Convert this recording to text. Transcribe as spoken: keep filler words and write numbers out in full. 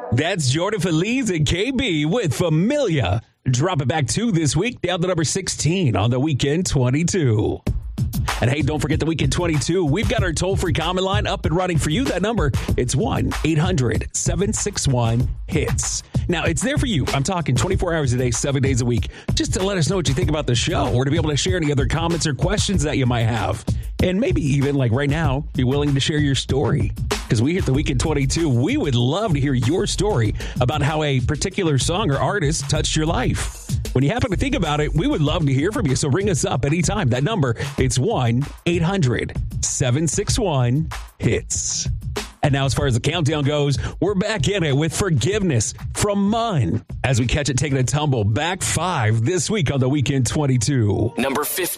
That's Jordan Feliz and K B with Familia. Drop it back two this week, down to number sixteen on the Weekend twenty-two. And hey, don't forget the Weekend twenty-two. We've got our toll-free comment line up and running for you. That number, it's one eight hundred seven six one hits. Now, it's there for you. I'm talking twenty-four hours a day, seven days a week, just to let us know what you think about the show or to be able to share any other comments or questions that you might have. And maybe even, like right now, be willing to share your story. Because we hit the Weekend twenty-two, we would love to hear your story about how a particular song or artist touched your life. When you happen to think about it, we would love to hear from you. So ring us up anytime. That number, it's one eight hundred seven six one hits. And now, as far as the countdown goes, we're back in it with Forgiveness from Mun as we catch it taking a tumble back five this week on the Weekend twenty-two. Number fifteen.